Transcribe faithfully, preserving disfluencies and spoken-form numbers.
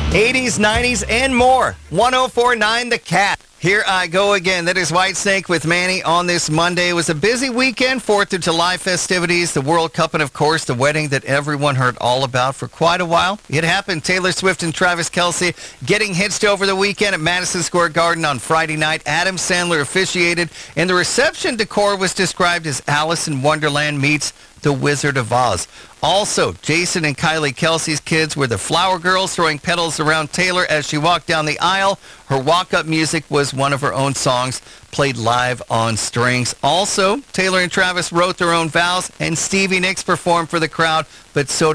eighties, nineties, and more. one oh four point nine The Cat. Here I go again. That is Whitesnake with Manny on this Monday. It was a busy weekend, fourth of July festivities, the World Cup, and of course the wedding that everyone heard all about for quite a while. It happened. Taylor Swift and Travis Kelce getting hitched over the weekend at Madison Square Garden on Friday night. Adam Sandler officiated, and the reception decor was described as Alice in Wonderland meets The Wizard of Oz. Also, Jason and Kylie Kelsey's kids were the flower girls throwing petals around Taylor as she walked down the aisle. Her walk-up music was one of her own songs, played live on strings. Also, Taylor and Travis wrote their own vows, and Stevie Nicks performed for the crowd, but so